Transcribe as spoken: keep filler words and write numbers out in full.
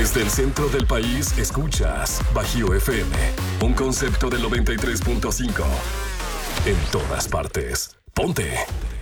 Desde el centro del país, escuchas Bajío F M, un concepto del noventa y tres punto cinco. En todas partes. Ponte